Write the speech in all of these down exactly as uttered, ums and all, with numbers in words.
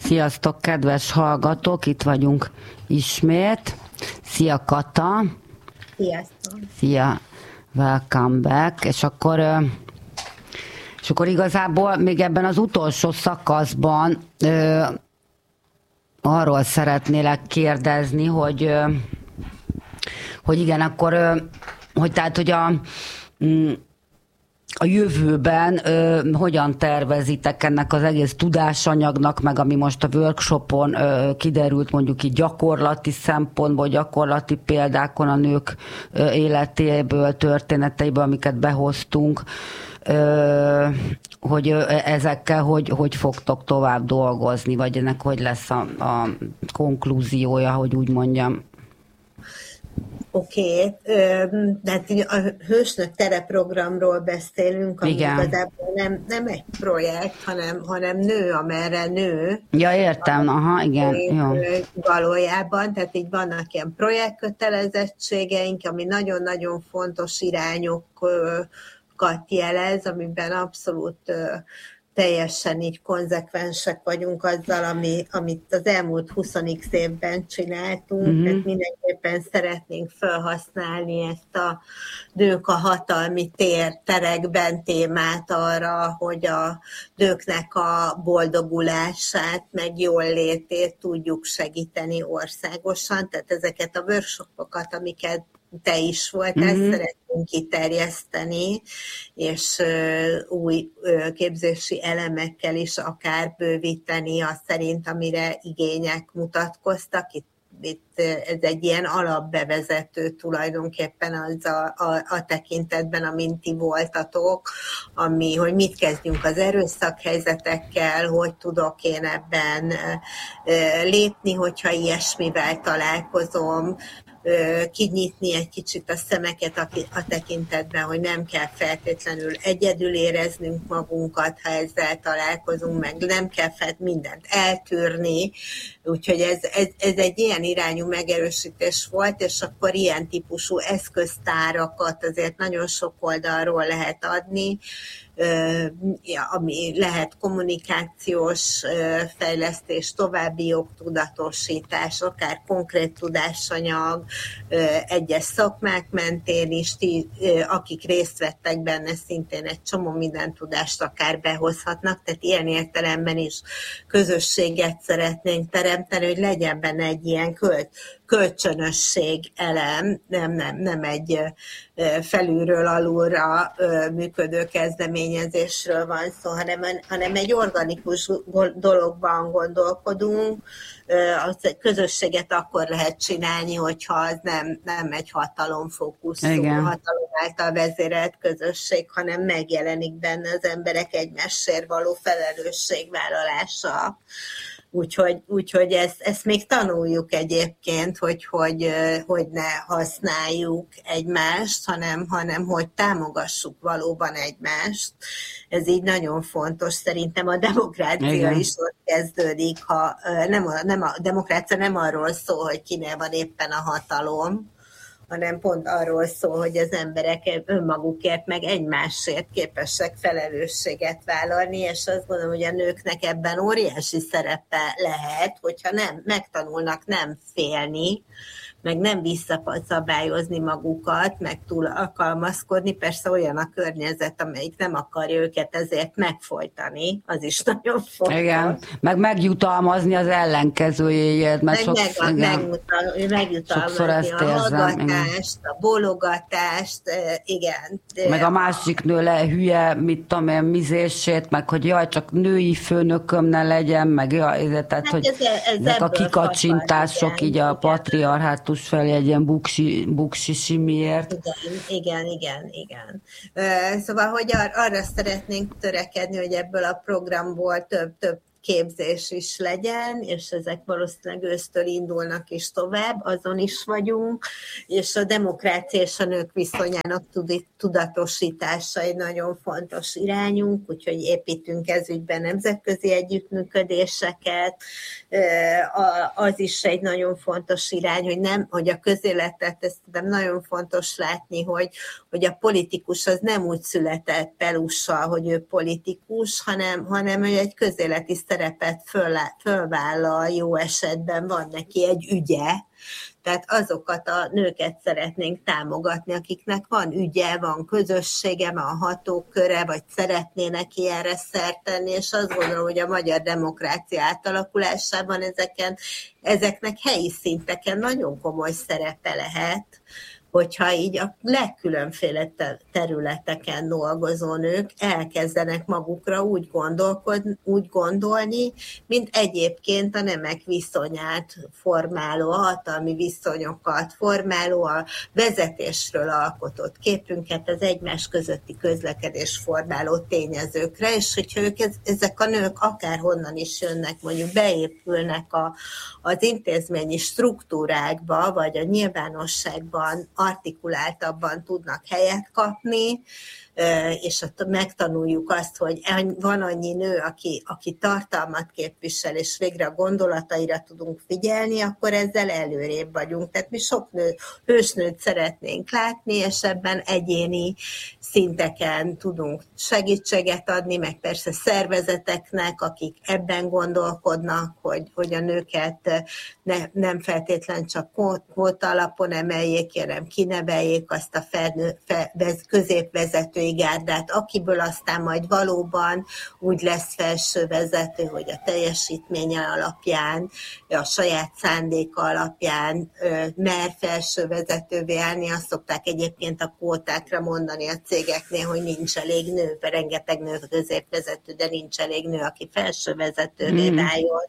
Sziasztok, kedves hallgatók, itt vagyunk ismét. Szia, Kata! Sziasztok! Szia, welcome back! És akkor, és akkor igazából még ebben az utolsó szakaszban ö, arról szeretnélek kérdezni, hogy, ö, hogy igen, akkor, ö, hogy tehát, hogy a a jövőben ö, hogyan tervezitek ennek az egész tudásanyagnak, meg ami most a workshopon ö, kiderült, mondjuk így gyakorlati szempontból, gyakorlati példákon a nők ö, életéből, történeteiből, amiket behoztunk, ö, hogy ö, ezekkel hogy, hogy fogtok tovább dolgozni, vagy ennek hogy lesz a, a konklúziója, hogy úgy mondjam. Oké, okay. De a Hősnök tereprogramról beszélünk, ami igen. igazából nem, nem egy projekt, hanem, hanem nő, amerre nő. Ja, értem, aha, igen. Jó. Valójában, tehát így vannak ilyen projektkötelezettségeink, ami nagyon-nagyon fontos irányokat jelez, amiben abszolút teljesen így konzekvensek vagyunk azzal, ami, amit az elmúlt húsz évben csináltunk, mm-hmm. tehát mindenképpen szeretnénk felhasználni ezt a nők a hatalmi tér terekben témát arra, hogy a nőknek a boldogulását, meg jól létét tudjuk segíteni országosan, tehát ezeket a workshopokat, amiket te is voltál, mm-hmm. szeretnénk kiterjeszteni, és uh, új uh, képzési elemekkel is akár bővíteni azt szerint, amire igények mutatkoztak. Itt, itt ez egy ilyen alapbevezető tulajdonképpen az a, a, a tekintetben, amint ti voltatok, ami, hogy mit kezdjünk az erőszakhelyzetekkel, hogy tudok én ebben uh, lépni, hogyha ilyesmivel találkozom, kinyitni egy kicsit a szemeket a tekintetben, hogy nem kell feltétlenül egyedül éreznünk magunkat, ha ezzel találkozunk, meg nem kell felt mindent eltűrni, úgyhogy ez, ez, ez egy ilyen irányú megerősítés volt, és akkor ilyen típusú eszköztárakat azért nagyon sok oldalról lehet adni, ami lehet kommunikációs fejlesztés, további jogtudatosítás, akár konkrét tudásanyag, egyes szakmák mentén is, ti, akik részt vettek benne, szintén egy csomó minden tudást akár behozhatnak, tehát ilyen értelemben is közösséget szeretnénk teremteni, hogy legyen benne egy ilyen költ, kölcsönösség elem, nem, nem, nem egy felülről alulra működő kezdeményezésről van szó, hanem, hanem egy organikus dologban gondolkodunk. A közösséget akkor lehet csinálni, hogyha az nem, nem egy hatalomfókuszú, hatalom által vezérelt közösség, hanem megjelenik benne az emberek egymásért való felelősségvállalása. Úgyhogy, úgyhogy ezt, ezt még tanuljuk egyébként, hogy, hogy, hogy ne használjuk egymást, hanem, hanem hogy támogassuk valóban egymást. Ez így nagyon fontos. Szerintem a demokrácia igen. is ott kezdődik, ha nem a, nem a demokrácia nem arról szól, hogy kinél van éppen a hatalom, hanem pont arról szól, hogy az emberek önmagukért, meg egymásért képesek felelősséget vállalni, és azt gondolom, hogy a nőknek ebben óriási szerepe lehet, hogyha nem megtanulnak nem félni, meg nem visszaszabályozni magukat, meg túl alkalmazkodni. Persze olyan a környezet, amelyik nem akarja őket ezért megfojtani, az is nagyon fontos. Igen, meg megjutalmazni az ellenkezőjéért. Meg meg sokszor, meg, megmutal, megjutalmazni a hallgatást, a bólogatást, igen. Meg a másik nő le hülye, mit tudom én, mizését, meg hogy jaj, csak női főnököm ne legyen, meg jaj, tehát, hát hogy ez, ez ezek a kikacsintások fakad, így igen, a patriarhátus felé egy ilyen buksi, buksi simiért. Igen, igen, igen, igen. Szóval, hogy ar- arra szeretnénk törekedni, hogy ebből a programból több, több képzés is legyen, és ezek valószínűleg ősztől indulnak is tovább, azon is vagyunk, és a demokrácia és a nők viszonyának tudatosítása egy nagyon fontos irányunk, úgyhogy építünk ez ügyben nemzetközi együttműködéseket. Az is egy nagyon fontos irány, hogy nem, hogy a közéletet, ezt nem nagyon fontos látni, hogy, hogy a politikus az nem úgy született pelussal, hogy ő politikus, hanem, hanem ő egy közéleti szerepet föl, fölvállal, jó esetben van neki egy ügye. Tehát azokat a nőket szeretnénk támogatni, akiknek van ügye, van közössége, van hatóköre, vagy szeretnének ilyenre szert tenni, és azt gondolom, hogy a magyar demokrácia átalakulásában ezeken, ezeknek helyi szinteken nagyon komoly szerepe lehet, hogyha így a legkülönféle területeken dolgozó nők elkezdenek magukra úgy, gondolkodni, úgy gondolni, mint egyébként a nemek viszonyát formáló, a hatalmi viszonyokat formáló, a vezetésről alkotott képünket, az egymás közötti közlekedés formáló tényezőkre, és hogyha ők, ezek a nők akárhonnan is jönnek, mondjuk beépülnek a, az intézményi struktúrákba, vagy a nyilvánosságban artikuláltabban tudnak helyet kapni, és megtanuljuk azt, hogy van annyi nő, aki, aki tartalmat képvisel, és végre a gondolataira tudunk figyelni, akkor ezzel előrébb vagyunk. Tehát mi sok nő, hősnőt szeretnénk látni, és ebben egyéni szinteken tudunk segítséget adni, meg persze szervezeteknek, akik ebben gondolkodnak, hogy, hogy a nőket ne, nem feltétlen csak kvóta alapon emeljék, hanem kineveljék azt a felnő, fel, középvezetői gárdát, akiből aztán majd valóban úgy lesz felső vezető, hogy a teljesítménye alapján, a saját szándéka alapján mer felső vezetővé állni. Azt szokták egyébként a kvótákra mondani a cégeknél, hogy nincs elég nő, rengeteg nő középvezető, de nincs elég nő, aki felső vezetővé váljon.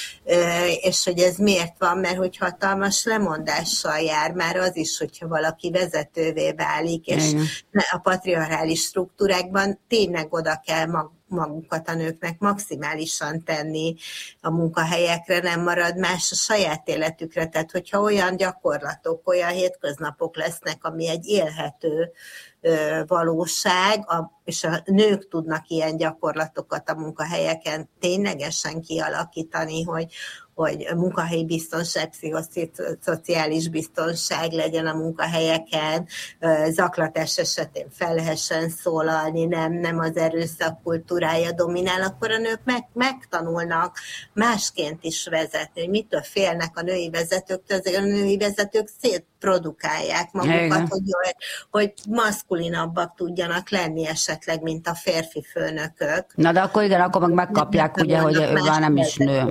Mm. És hogy ez miért van? Mert hogy hatalmas lemondással jár már az is, hogyha valaki vezetővé válik, és mm. a patriarchális struktúrákban tényleg oda kell mag, magukat a nőknek maximálisan tenni a munkahelyekre, nem marad más a saját életükre. Tehát, hogyha olyan gyakorlatok, olyan hétköznapok lesznek, ami egy élhető ö, valóság, a, és a nők tudnak ilyen gyakorlatokat a munkahelyeken ténylegesen kialakítani, hogy hogy munkahelyi biztonság, pszichoszociális biztonság legyen a munkahelyeken, zaklatás esetén fel lehessen szólalni, nem, nem az erőszak kultúrája dominál, akkor a nők meg, megtanulnak másként is vezetni, hogy mitől félnek a női vezetőktől, azért a női vezetők szétprodukálják magukat, hogy, hogy maszkulinabbak tudjanak lenni esetleg, mint a férfi főnökök. Na de akkor igen, akkor meg megkapják, ugye, hogy ő már nem is nő.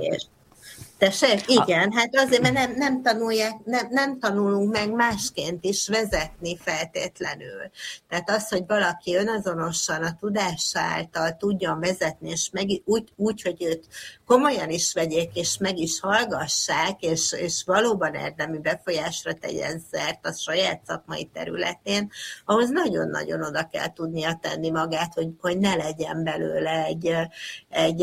Tessék? Igen, hát azért, mert nem, nem, tanulják, nem, nem tanulunk meg másként is vezetni feltétlenül. Tehát az, hogy valaki önazonosan a tudása által tudjon vezetni, és meg, úgy, úgy, hogy őt komolyan is vegyék, és meg is hallgassák, és, és valóban érdemi befolyásra tegyen szert a saját szakmai területén, ahhoz nagyon-nagyon oda kell tudnia tenni magát, hogy, hogy ne legyen belőle egy, egy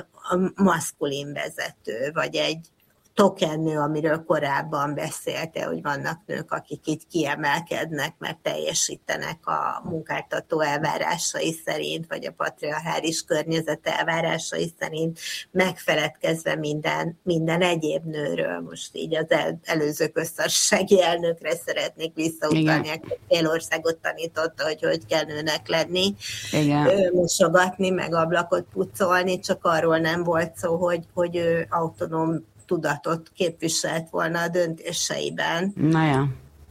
a maszkulin vezető, vagy egy tokennő, amiről korábban beszélte, hogy vannak nők, akik itt kiemelkednek, mert teljesítenek a munkáltató elvárásai szerint, vagy a patriarchális környezet elvárásai szerint, megfeledkezve minden, minden egyéb nőről. Most így az el, előző köztársasági elnökre szeretnék visszautalni, aki fél országot tanította, hogy hogy kell nőnek lenni, Igen. mosogatni, meg ablakot pucolni, csak arról nem volt szó, hogy, hogy ő autonóm tudatot képviselt volna a döntéseiben. Na ja.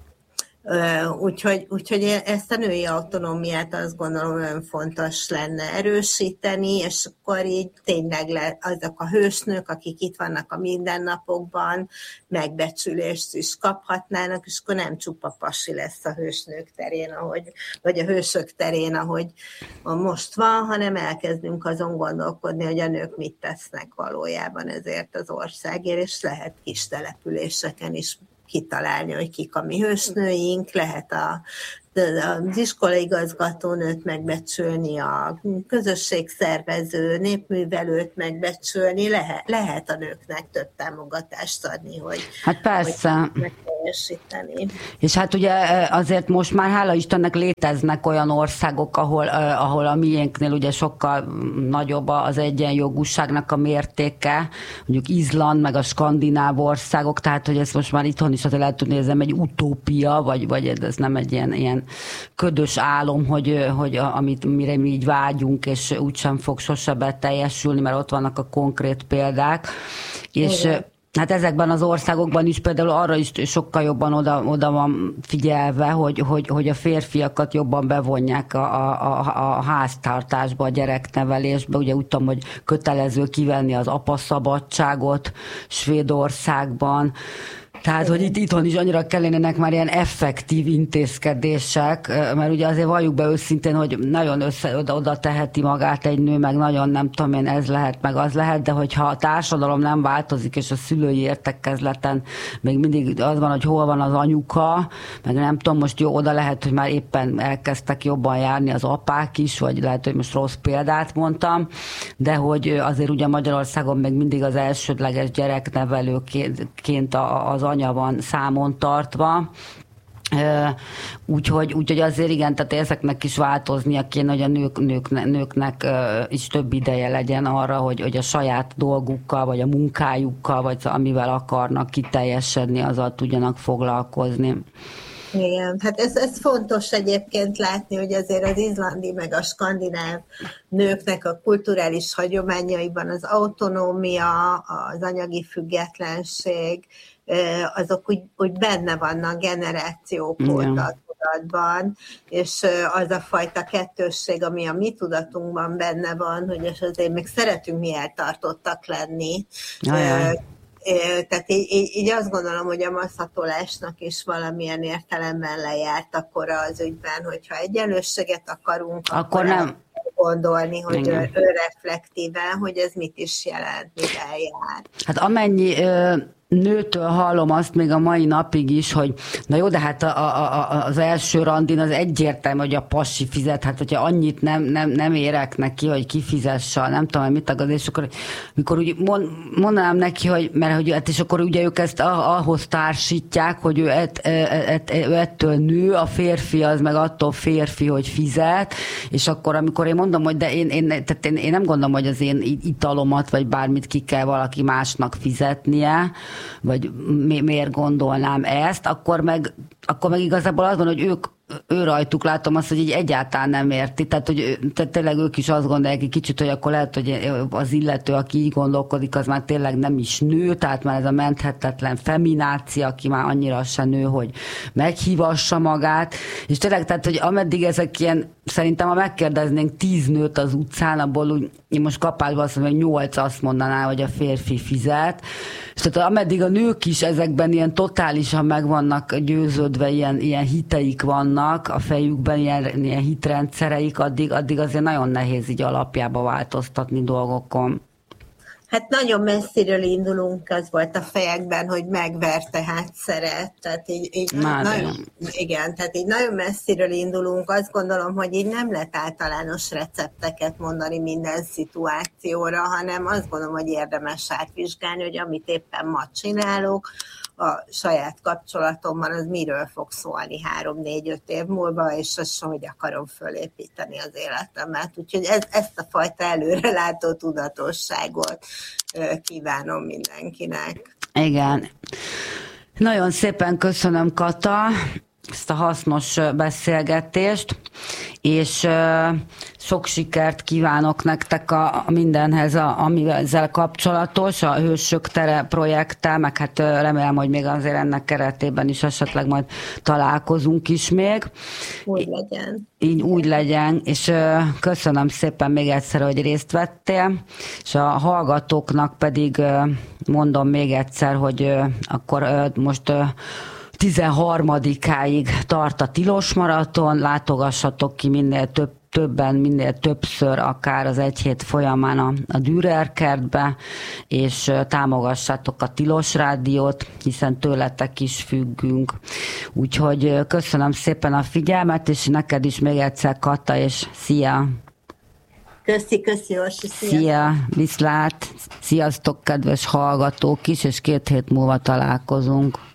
Úgyhogy, úgyhogy ezt a női autonómiát azt gondolom olyan fontos lenne erősíteni, és akkor így tényleg le, azok a hősnők, akik itt vannak a mindennapokban, megbecsülést is kaphatnának, és akkor nem csupa pasi lesz a hősnők terén, ahogy, vagy a hősök terén, ahogy most van, hanem elkezdünk azon gondolkodni, hogy a nők mit tesznek valójában ezért az országért, és lehet kis településeken is kitalálni, hogy kik a mi hősnőink, lehet a, az iskolaigazgatónőt megbecsülni, a közösségszervező, népművelőt megbecsülni, lehet, lehet a nőknek több támogatást adni, hogy, hát persze. hogy teljesíteni. És hát ugye azért most már hála Istennek léteznek olyan országok, ahol, ahol a miénknél ugye sokkal nagyobb az egyenjogúságnak a mértéke, mondjuk Izland, meg a skandináv országok, tehát hogy ezt most már itthon is azért lehet tudni, ez nem egy utópia, vagy, vagy ez nem egy ilyen, ilyen ködös álom, hogy, hogy amit, mire mi így vágyunk, és úgysem fog sose beteljesülni, mert ott vannak a konkrét példák. És igen. Hát ezekben az országokban is például arra is sokkal jobban oda, oda van figyelve, hogy, hogy, hogy a férfiakat jobban bevonják a, a, a háztartásba, a gyereknevelésbe. Ugye úgy tudom, hogy kötelező kivenni az apaszabadságot Svédországban. Tehát, hogy itt itthon is annyira kellenének már ilyen effektív intézkedések, mert ugye azért valljuk be őszintén, hogy nagyon össze, oda, oda teheti magát egy nő, meg nagyon nem tudom én, ez lehet, meg az lehet, de hogyha a társadalom nem változik, és a szülői értekezleten még mindig az van, hogy hol van az anyuka, meg nem tudom, most jó, oda lehet, hogy már éppen elkezdtek jobban járni az apák is, vagy lehet, hogy most rossz példát mondtam, de hogy azért ugye Magyarországon még mindig az elsődleges gyereknevelőként az anya van számon tartva, úgyhogy, úgyhogy azért igen, tehát ezeknek is változnia kéne, hogy a nők, nők, nőknek is több ideje legyen arra, hogy, hogy a saját dolgukkal, vagy a munkájukkal, vagy amivel akarnak kiteljesedni, azzal tudjanak foglalkozni. Igen, hát ez, ez fontos egyébként látni, hogy azért az izlandi meg a skandináv nőknek a kulturális hagyományaiban az autonómia, az anyagi függetlenség, azok úgy, úgy benne vannak generációk óta tudatban, és az a fajta kettősség, ami a mi tudatunkban benne van, hogy azért még szeretünk mi eltartottak lenni. Ajaj. Tehát így, így, így azt gondolom, hogy a maszatolásnak is valamilyen értelemben lejárt akkor az ügyben, hogyha egyenlőséget akarunk, akkor, akkor nem gondolni, hogy ő, ő reflektíven, hogy ez mit is jelent, mivel jár. Hát amennyi ö, nőtől hallom azt még a mai napig is, hogy na jó, de hát a, a, a, az első randin az egyértelmű, hogy a pasi fizet, hát hogyha annyit nem, nem, nem érek neki, hogy kifizesse, nem tudom, hogy mit tagad, és akkor mikor úgy mond, mondanám neki, hogy, mert hogy hát és akkor ugye ők ezt ahhoz társítják, hogy ő, ett, ett, ő ettől nő, a férfi az meg attól férfi, hogy fizet, és akkor amikor én mondom, hogy de én, én, tehát én, én nem gondolom, hogy az én italomat, vagy bármit ki kell valaki másnak fizetnie, vagy mi, miért gondolnám ezt, akkor meg, akkor meg igazából az van, hogy ők, ő rajtuk látom azt, hogy így egyáltalán nem érti. Tehát, hogy tehát tényleg ők is azt gondolják egy kicsit, hogy akkor lehet, hogy az illető, aki így gondolkodik, az már tényleg nem is nő, tehát már ez a menthetetlen feminácia, aki már annyira se nő, hogy meghívassa magát. És tényleg, tehát, hogy ameddig ezek ilyen, szerintem ha megkérdeznénk tíz nőt az utcán, abból úgy, én most kapásban azt mondom, hogy nyolc azt mondaná, hogy a férfi fizet. És tehát ameddig a nők is ezekben ilyen totálisan meg vannak győződve, ilyen, ilyen hiteik vannak a fejükben, ilyen, ilyen hitrendszereik, addig, addig azért nagyon nehéz így alapjába változtatni dolgokon. Hát nagyon messziről indulunk, az volt a fejekben, hogy megverte, hát szeret. Tehát így, így nagyon, igen, tehát így nagyon messziről indulunk. Azt gondolom, hogy így nem lehet általános recepteket mondani minden szituációra, hanem azt gondolom, hogy érdemes átvizsgálni, hogy amit éppen ma csinálok, a saját kapcsolatomban, az miről fog szólni három, négy, öt év múlva, és azt sem, hogy akarom fölépíteni az életemet. Úgyhogy ez, ezt a fajta előrelátó tudatosságot kívánom mindenkinek. Igen. Nagyon szépen köszönöm, Kata, ezt a hasznos beszélgetést, és sok sikert kívánok nektek a, a mindenhez, a, ami ezzel kapcsolatos, a Hősök tere projekttel, meg hát remélem, hogy még azért ennek keretében is esetleg majd találkozunk is még. Úgy legyen. Így úgy legyen, és köszönöm szépen még egyszer, hogy részt vettél, és a hallgatóknak pedig mondom még egyszer, hogy akkor most tizenharmadikáig tart a Tilos Maraton, látogassatok ki minél több, többen, minél többször, akár az egy hét folyamán a, a Dürer kertbe, és támogassátok a Tilos Rádiót, hiszen tőletek is függünk. Úgyhogy köszönöm szépen a figyelmet, és neked is még egyszer, Kata, és szia! Köszi, köszi, Orsi, szia! Szia, viszlát! Sziasztok, kedves hallgatók is, és két hét múlva találkozunk.